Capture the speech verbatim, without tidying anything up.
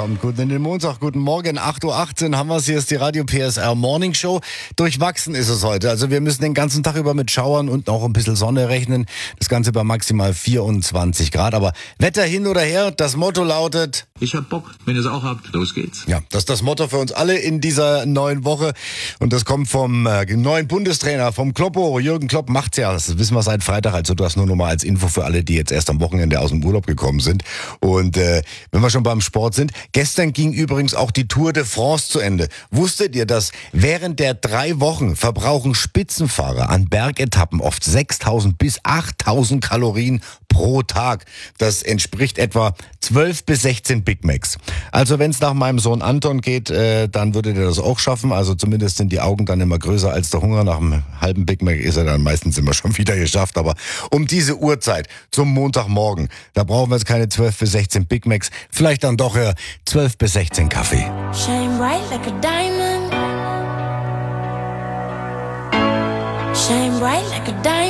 Kommt gut in den Montag. Guten Morgen, acht Uhr achtzehn haben wir es. Hier ist die Radio P S R Morning Show. Durchwachsen ist es heute. Also wir müssen den ganzen Tag über mit Schauern und auch ein bisschen Sonne rechnen. Das Ganze bei maximal vierundzwanzig Grad. Aber Wetter hin oder her, das Motto lautet... Ich hab Bock, wenn ihr es auch habt. Los geht's. Ja, das ist das Motto für uns alle in dieser neuen Woche. Und das kommt vom äh, neuen Bundestrainer, vom Kloppo. Jürgen Klopp macht's ja. Das wissen wir seit Freitag. Also das nur noch mal als Info für alle, die jetzt erst am Wochenende aus dem Urlaub gekommen sind. Und äh, wenn wir schon beim Sport sind, gestern ging übrigens auch die Tour de France zu Ende. Wusstet ihr, dass während der drei Wochen verbrauchen Spitzenfahrer an Bergetappen oft sechstausend bis achttausend Kalorien pro Tag? Das entspricht etwa zwölf bis sechzehn Big Macs. Also wenn es nach meinem Sohn Anton geht, äh, dann würde der das auch schaffen. Also zumindest sind die Augen dann immer größer als der Hunger. Nach einem halben Big Mac ist er dann meistens immer schon wieder geschafft. Aber um diese Uhrzeit zum Montagmorgen, da brauchen wir jetzt keine zwölf bis sechzehn Big Macs. Vielleicht dann doch äh, zwölf bis sechzehn Kaffee. Shine bright like a diamond. Shine bright like a diamond.